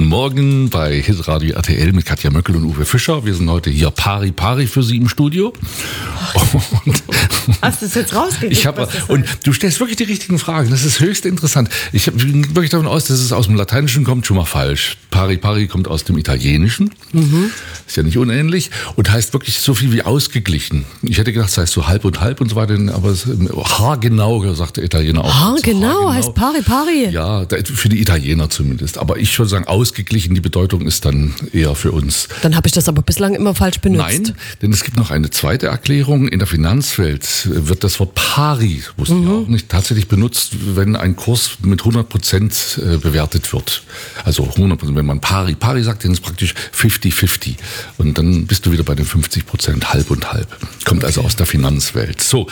Guten Morgen bei Hitradio RTL mit Katja Möckel und Uwe Fischer. Wir sind heute hier pari für Sie im Studio. Hast du es jetzt rausgekriegt? Und du stellst wirklich die richtigen Fragen. Das ist höchst interessant. Ich bin wirklich davon aus, dass es aus dem Lateinischen kommt, schon mal falsch. Pari kommt aus dem Italienischen. Ist ja nicht unähnlich und heißt wirklich so viel wie ausgeglichen. Ich hätte gedacht, es heißt so halb und so weiter, aber haargenau, sagt der Italiener auch. Haargenau heißt pari. Ja, für die Italiener zumindest. Aber ich würde sagen, ausgeglichen, die Bedeutung ist dann eher für uns. Dann habe ich das aber bislang immer falsch benutzt. Nein, denn es gibt noch eine zweite Erklärung. In der Finanzwelt wird das Wort pari, wusste ich auch nicht, tatsächlich benutzt, wenn ein Kurs mit 100% bewertet wird. Also 100%, wenn man pari sagt, dann ist es praktisch 50-50. Und dann bist du wieder bei den 50%, halb und halb. Kommt also aus der Finanzwelt. So,